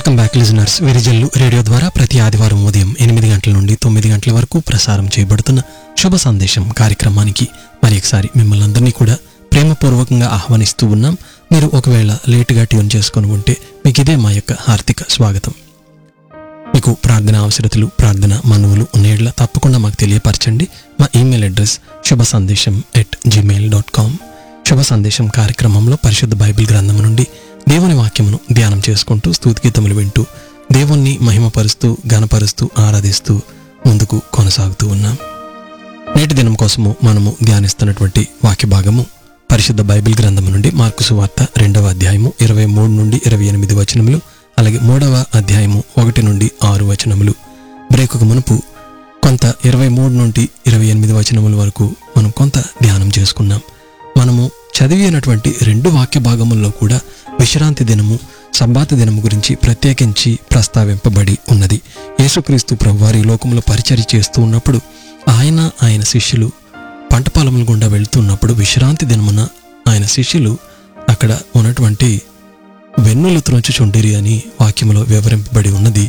Welcome back listeners. వెరిజల్లు radio ద్వారా ప్రతి ఆదివారం ఉదయం 8 గంటల నుండి 9 గంటల వరకు ప్రసారం చేయబడుతున్న శుభ సందేశం కార్యక్రమానికి మరి ఒకసారి మిమ్మల్ని అందరినీ కూడా ప్రేమపూర్వకంగా ఆహ్వానిస్తూ ఉన్నాం. మీరు ఒకవేళ లేటుగా ట్యూన్ చేసుకొని ఉంటే మీకు ఇదే మా యొక్క హార్దిక స్వాగతం. మీకు ప్రార్థన అవసరతలు, ప్రార్థన మనవులు ఉన్నేళ్ల తప్పకుండా మాకు తెలియపరచండి. మా ఈమెయిల్ అడ్రస్ shubhasandesh@gmail.com. శుభ సందేశం కార్యక్రమంలో పరిశుద్ధ బైబిల్ గ్రంథం నుండి దేవుని వాక్యమును ధ్యానం చేసుకుంటూ స్తుతిగీతములు వింటూ దేవుణ్ణి మహిమపరుస్తూ ఘనపరుస్తూ ఆరాధిస్తూ ముందుకు కొనసాగుతూ ఉన్నాం. నేటి దినం కోసము మనము ధ్యానిస్తున్నటువంటి వాక్య భాగము పరిశుద్ధ బైబిల్ గ్రంథము నుండి మార్కు సువార్త 2వ అధ్యాయము 23 నుండి 28 వచనములు, అలాగే 3వ అధ్యాయము 1 నుండి 6 వచనములు. బ్రేకుకు మునుపు కొంత 23 నుండి 28 వచనముల వరకు మనం కొంత ధ్యానం చేసుకున్నాం. మనము చదివినటువంటి 2 వాక్య భాగముల్లో కూడా విశ్రాంతి దినము, సబ్బాతు దినము గురించి ప్రత్యేకించి ప్రస్తావింపబడి ఉన్నది. యేసుక్రీస్తు ప్రభువారి లోకంలో పరిచర్య చేస్తూ ఉన్నప్పుడు ఆయన శిష్యులు పంట పొలముల గుండా వెళుతున్నప్పుడు విశ్రాంతి దినమున ఆయన శిష్యులు అక్కడ ఉన్నటువంటి వెన్నులు త్రోంచుచుండిరి అని వాక్యములో వివరింపబడి ఉన్నది.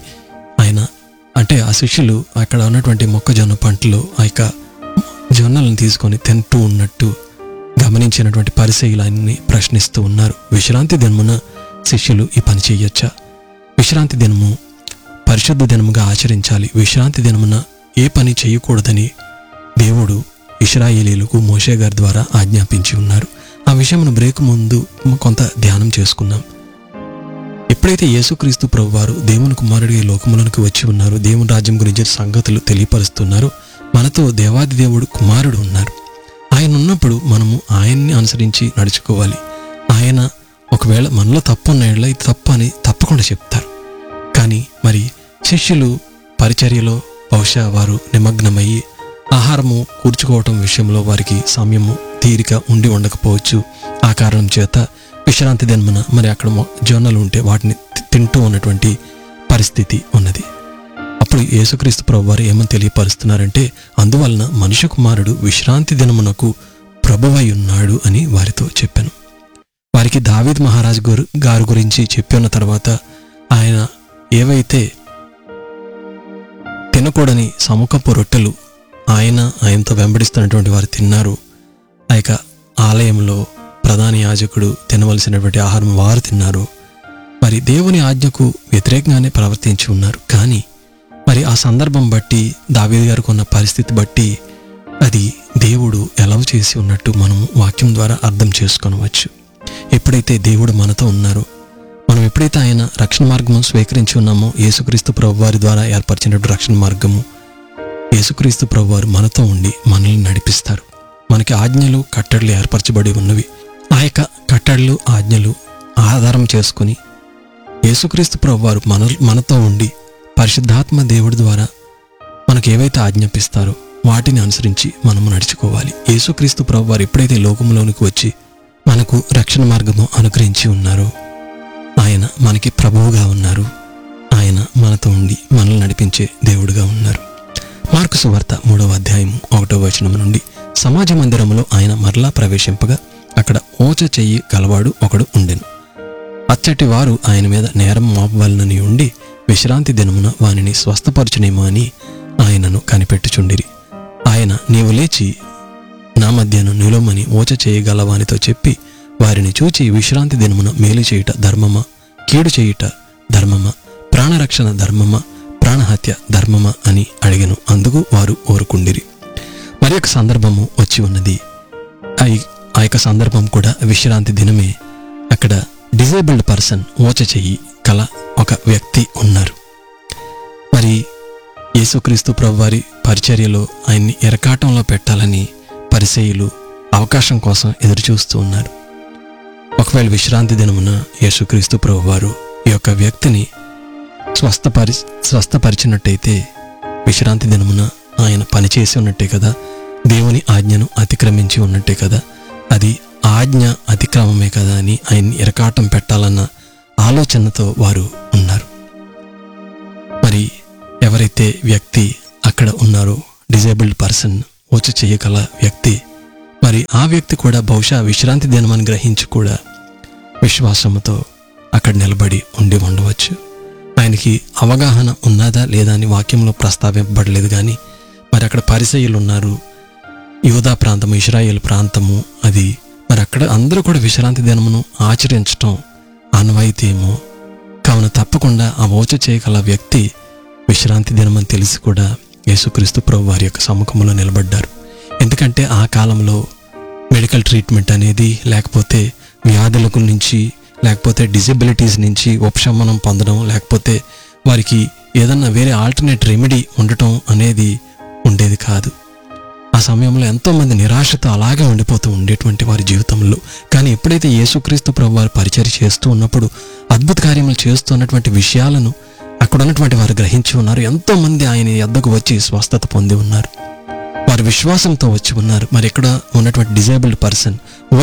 ఆ శిష్యులు అక్కడ ఉన్నటువంటి మొక్కజొన్న పంటలో ఆ యొక్క జొన్నలను తీసుకొని తింటూ ఉన్నట్టు గమనించినటువంటి పరిసయ్యులు ఆయన్ని ప్రశ్నిస్తూ ఉన్నారు. విశ్రాంతి దినమున శిష్యులు ఈ పని చేయొచ్చా? విశ్రాంతి దినము పరిశుద్ధ దినముగా ఆచరించాలి. విశ్రాంతి దినమున ఏ పని చేయకూడదని దేవుడు ఇశ్రాయేలీయులకు మోషే గారి ద్వారా ఆజ్ఞాపించి ఉన్నారు. ఆ విషయమును బ్రేక్ ముందు కొంత ధ్యానం చేసుకున్నాం. ఎప్పుడైతే యేసుక్రీస్తు ప్రభువారు దేవుని కుమారుడిగా లోకములోనికి వచ్చి ఉన్నారు, దేవుని రాజ్యం గురించి సంగతులు తెలియపరుస్తున్నారు, మనతో దేవాది దేవుడు కుమారుడు ఉన్నారు. ఆయన ఉన్నప్పుడు మనము ఆయన్ని అనుసరించి నడుచుకోవాలి. ఆయన ఒకవేళ మనలో తప్పు ఉన్న ఎడల ఇది తప్పు అని తప్పకుండా చెప్తారు. కానీ మరి శిష్యులు పరిచర్యలో బహుశా వారు నిమగ్నమయ్యి ఆహారము కూర్చుకోవటం విషయంలో వారికి సమయము తీరిక ఉండి ఉండకపోవచ్చు. ఆ కారణం చేత విశ్రాంతి దినమున మరి అక్కడ జొన్నలు ఉంటే వాటిని తింటూ ఉన్నటువంటి పరిస్థితి ఉన్నది. అప్పుడు యేసుక్రీస్తు ప్రభువారు ఏమని తెలియపరుస్తున్నారంటే, అందువలన మనుష్య కుమారుడు విశ్రాంతి దినమునకు ప్రభువై ఉన్నాడు అని వారితో చెప్పాను. వారికి దావీద్ మహారాజు గారి గురించి చెప్పి ఉన్న తర్వాత ఆయన ఏవైతే తినకూడని సముఖపు రొట్టెలు ఆయనతో వెంబడిస్తున్నటువంటి వారు తిన్నారు, ఆ యొక్క ఆలయంలో ప్రధాన యాజకుడు తినవలసినటువంటి ఆహారం వారు తిన్నారు. మరి దేవుని ఆజ్ఞకు వ్యతిరేకంగానే ప్రవర్తించి ఉన్నారు. కానీ మరి ఆ సందర్భం బట్టి దావీదు గారికి ఉన్న పరిస్థితి బట్టి అది దేవుడు ఎలవ్ చేసి ఉన్నట్టు మనము వాక్యం ద్వారా అర్థం చేసుకొనవచ్చు. ఎప్పుడైతే దేవుడు మనతో ఉన్నారో, మనం ఎప్పుడైతే ఆయన రక్షణ మార్గము స్వీకరించి ఉన్నామో, యేసుక్రీస్తు ప్రభువారి ద్వారా ఏర్పరిచినటువంటి రక్షణ మార్గము, యేసుక్రీస్తు ప్రభువారు మనతో ఉండి మనల్ని నడిపిస్తారు. మనకి ఆజ్ఞలు కట్టడలు ఏర్పరచబడి ఉన్నవి. ఆ యొక్క కట్టడలు ఆజ్ఞలు ఆధారం చేసుకుని యేసుక్రీస్తు ప్రభువారు మనతో ఉండి పరిశుద్ధాత్మ దేవుడి ద్వారా మనకు ఏవైతే ఆజ్ఞాపిస్తారో వాటిని అనుసరించి మనము నడుచుకోవాలి. యేసుక్రీస్తు ప్రభువారు ఎప్పుడైతే లోకంలోనికి వచ్చి మనకు రక్షణ మార్గము అనుగ్రహించి ఉన్నారో, ఆయన మనకి ప్రభువుగా ఉన్నారు. ఆయన మనతో ఉండి మనల్ని నడిపించే దేవుడుగా ఉన్నారు. మార్కు సువార్త 3వ అధ్యాయం 1వ వచనం నుండి, సమాజ మందిరములో ఆయన మరలా ప్రవేశింపగా అక్కడ ఓచ చెయ్యి గలవాడు ఒకడు ఉండెను. అచ్చటి వారు ఆయన మీద నేరం మోపవలనని ఉండి విశ్రాంతి దినమున వానిని స్వస్థపరచునేమో అని ఆయనను కనిపెట్టుచుండిరి. ఆయన, నీవు లేచి నా మధ్యను నిలువమని ఓచ చేయగలవానితో చెప్పి వారిని చూచి, విశ్రాంతి దినమున మేలు చేయుట ధర్మమా, కీడు చేయుట ధర్మమా, ప్రాణరక్షణ ధర్మమా, ప్రాణహత్య ధర్మమా అని అడిగెను. అందుకు వారు ఊరుకుండిరి. మరి ఒక సందర్భము వచ్చి ఉన్నది. ఆ యొక్క సందర్భం కూడా విశ్రాంతి దినమే. అక్కడ డిజేబుల్డ్ పర్సన్, ఓచ చెయ్యి కల ఒక వ్యక్తి ఉన్నారు. మరి యేసుక్రీస్తు ప్రభువారి పరిచర్యలో ఆయన్ని ఎరకాటంలో పెట్టాలని పరిసయ్యులు అవకాశం కోసం ఎదురు చూస్తూ ఉన్నారు. ఒకవేళ విశ్రాంతి దినమున యేసుక్రీస్తు ప్రభువారు ఈ యొక్క వ్యక్తిని స్వస్థపరిచినట్టయితే విశ్రాంతి దినమున ఆయన పనిచేసి ఉన్నట్టే కదా, దేవుని ఆజ్ఞను అతిక్రమించి ఉన్నట్టే కదా, అది ఆజ్ఞ అతిక్రమమే కదా అని ఆయన్ని ఎరకాటం పెట్టాలన్న ఆలోచనతో వారు ఉన్నారు. మరి ఎవరైతే వ్యక్తి అక్కడ ఉన్నారో, డిజేబుల్డ్ పర్సన్, ఓచ చేయగల వ్యక్తి, మరి ఆ వ్యక్తి కూడా బహుశా విశ్రాంతి దినమని గ్రహించి కూడా విశ్వాసముతో అక్కడ నిలబడి ఉండవచ్చు. ఆయనకి అవగాహన ఉన్నదా లేదా అని వాక్యంలో ప్రస్తావింపబడలేదు. కానీ మరి అక్కడ పరిసయ్యులు ఉన్నారు, యూదా ప్రాంతము, ఇశ్రాయేల్ ప్రాంతము అది. మరి అక్కడ అందరూ కూడా విశ్రాంతి దినమును ఆచరించటం ఆనవాయితీ ఏమో. కావున తప్పకుండా ఆ ఓచ చేయగల వ్యక్తి విశ్రాంతి దినమని తెలిసి కూడా యేసుక్రీస్తు ప్రభు వారి యొక్క సముఖంలో నిలబడ్డారు. ఎందుకంటే ఆ కాలంలో మెడికల్ ట్రీట్మెంట్ అనేది, లేకపోతే వ్యాధులకు నుంచి, లేకపోతే డిజబిలిటీస్ నుంచి ఉపశమనం పొందడం, లేకపోతే వారికి ఏదన్నా వేరే ఆల్టర్నేట్ రెమెడీ ఉండటం అనేది ఉండేది కాదు. ఆ సమయంలో ఎంతోమంది నిరాశతో అలాగే ఉండిపోతూ ఉండేటువంటి వారి జీవితంలో. కానీ ఎప్పుడైతే యేసుక్రీస్తు ప్రభు వారు పరిచర్య చేస్తూ ఉన్నప్పుడు, అద్భుత కార్యములు చేస్తున్నటువంటి విషయాలను అక్కడ ఉన్నటువంటి వారు గ్రహించి ఉన్నారు. ఎంతోమంది ఆయన యొద్దకు వచ్చి స్వస్థత పొంది ఉన్నారు, వారు విశ్వాసంతో వచ్చి ఉన్నారు. మరి ఇక్కడ ఉన్నటువంటి డిజేబుల్డ్ పర్సన్,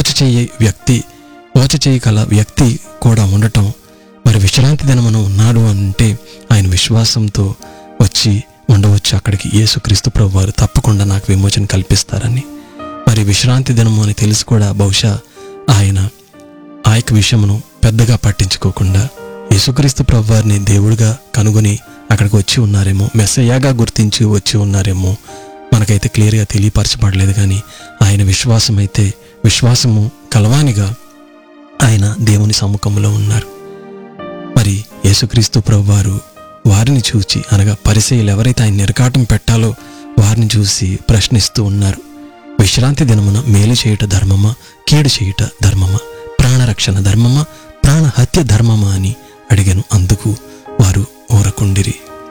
ఓచ చేయగల వ్యక్తి కూడా ఉండటం, మరి విశ్రాంతి దినమున ఉన్నాడు అంటే ఆయన విశ్వాసంతో వచ్చి ఉండవచ్చు అక్కడికి. యేసుక్రీస్తు ప్రభు వారు తప్పకుండా నాకు విమోచన కల్పిస్తారని, మరి విశ్రాంతి దినము అని తెలిసి కూడా బహుశా ఆయన ఆ యొక్క విషయమును పెద్దగా పట్టించుకోకుండా యేసుక్రీస్తు ప్రభు వారిని దేవుడిగా కనుగొని అక్కడికి వచ్చి ఉన్నారేమో, మెస్సయ్యగా గుర్తించి వచ్చి ఉన్నారేమో, మనకైతే క్లియర్గా తెలియపరచబడలేదు. కానీ ఆయన విశ్వాసము కలవానిగా ఆయన దేవుని సముఖంలో ఉన్నారు. మరి యేసుక్రీస్తు ప్రభు వారు వారిని చూచి, అనగా పరిసయ్యులు ఎవరైతే ఆయన నిరకాటం పెట్టాలో వారిని చూసి ప్రశ్నిస్తూ ఉన్నారు. విశ్రాంతి దినమున మేలు చేయుట ధర్మమా, కీడు చేయుట ధర్మమా, ప్రాణరక్షణ ధర్మమా, ప్రాణహత్య ధర్మమా అని అడిగాను. అందుకు వారు ఊరకుండిరి.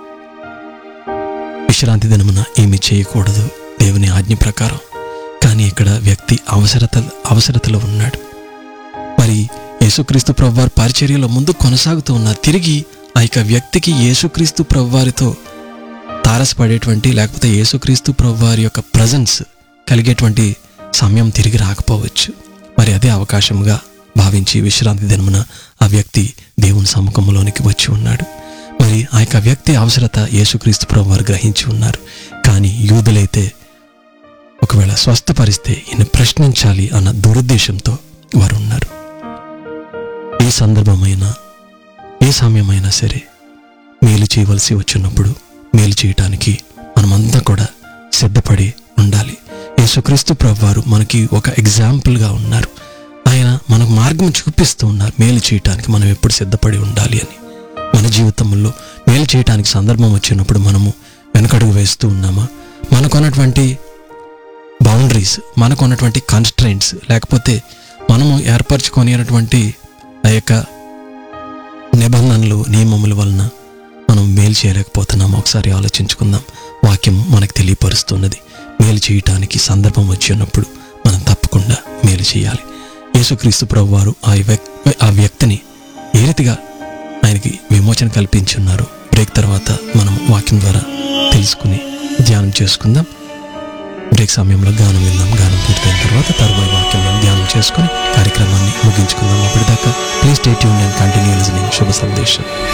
విశ్రాంతి దినమున ఏమి చేయకూడదు దేవుని ఆజ్ఞ ప్రకారం. కానీ ఇక్కడ వ్యక్తి అవసరతలో ఉన్నాడు. మరి యేసుక్రీస్తు ప్రభువారి పరిచర్యలో ముందు కొనసాగుతూ ఉన్నారు. తిరిగి ఆ యొక్క వ్యక్తికి యేసుక్రీస్తు ప్రభువారితో తారసపడేటువంటి, లేకపోతే యేసుక్రీస్తు ప్రభువారి యొక్క ప్రజెన్స్ కలిగేటువంటి సమయం తిరిగి రాకపోవచ్చు. మరి అదే అవకాశంగా భావించి విశ్రాంతి దినమున ఆ వ్యక్తి దేవుని సముఖంలోనికి వచ్చి ఉన్నాడు. మరి ఆ యొక్క వ్యక్తి అవసరత యేసుక్రీస్తు ప్రభువారు గ్రహించి ఉన్నారు. కానీ యూదులైతే ఒకవేళ స్వస్థపరిస్తే ఈయన ప్రశ్నించాలి అన్న దురుద్దేశంతో వారు ఉన్నారు. ఏ సందర్భమైనా, ఏ సమయమైనా సరే మేలు చేయవలసి వచ్చినప్పుడు మేలు చేయటానికి మనమంతా కూడా సిద్ధపడి ఉండాలి. యేసుక్రీస్తు ప్రభువారు మనకి ఒక ఎగ్జాంపుల్గా ఉన్నారు. ఆయన మనకు మార్గం చూపిస్తూ ఉన్నారు మేలు చేయటానికి మనం ఎప్పుడు సిద్ధపడి ఉండాలి అని. మన జీవితంలో మేలు చేయటానికి సందర్భం వచ్చినప్పుడు మనము వెనకడుగు వేస్తూ ఉన్నామా? మనకున్నటువంటి బౌండరీస్, మనకున్నటువంటి కన్స్ట్రైంట్స్, లేకపోతే మనము ఏర్పరచుకొనేటువంటి ఆ యొక్క నిబంధనలు, నియమముల వలన మనం మేలు చేయలేకపోతున్నాము. ఒకసారి ఆలోచించుకుందాం. వాక్యం మనకు తెలియపరుస్తున్నది, మేలు చేయటానికి సందర్భం వచ్చినప్పుడు మనం తప్పకుండా మేలు చేయాలి. యేసుక్రీస్తు ప్రభువారు ఆ వ్యక్తిని ఏ రీతిగా ఆయనకి విమోచన కల్పించున్నారు బ్రేక్ తర్వాత మనం వాక్యం ద్వారా తెలుసుకుని ధ్యానం చేసుకుందాం. బ్రేక్ సమయంలో గానం విందాం. గానం పూర్తయిన తరువాయి వాక్యంలో ధ్యానం చేసుకుని కార్యక్రమాన్ని ముగించుకుందాం. అప్పటిదాకా please stay tuned and continue listening. శుభ సందేశం.